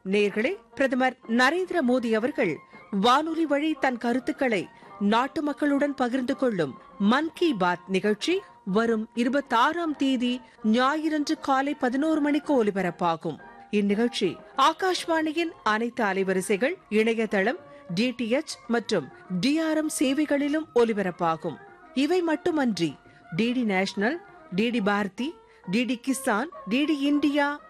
நேயர்களே, பிரதமர் நரேந்திர மோடி அவர்கள் வானொலி வழி தன் கருத்துக்களை நாட்டு மக்களுடன் பகிர்ந்து கொள்ளும் மன் கி பாத் நிகழ்ச்சி வரும் 26ஆம் தேதி ஞாயிறன்று காலை 11 மணிக்கு ஒலிபரப்பாகும். இந்நிகழ்ச்சி ஆகாஷ்வாணியின் அனைத்து அலைவரிசைகள், இணையதளம், DTH மற்றும் DRM சேவைகளிலும் ஒலிபரப்பாகும். இவை மட்டுமன்றி DD national, DD Bharathi, DD Kisan, DD India